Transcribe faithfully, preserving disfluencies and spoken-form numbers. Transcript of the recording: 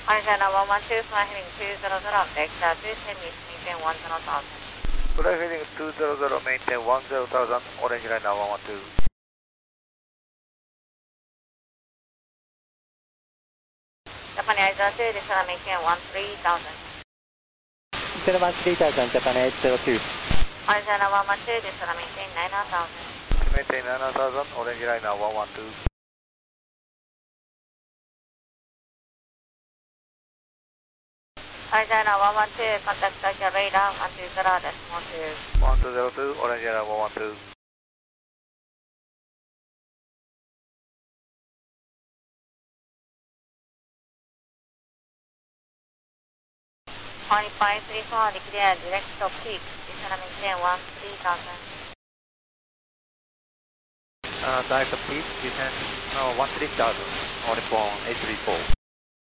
Arizona one one two, fly heading two zero zero, vector two ten, maintain one zero thousand. Fly heading two zero zero, maintain one zero thousand, orange line one one two. Japan Arizona two, descend maintain one three thousand. Descend one three thousand, Japan eight zero two. Arizona one one two, descend maintain nine thousand. Maintain nine thousand, orange line one one two. Arizona one one two, contact Tokyo radar one two zero decimal two. one two zero two, orange line one one two. Only five three four, declare direct stop peak, descend maintain one three thousand. Uh, direct peak, descend uh, one three thousand, only for eight three four.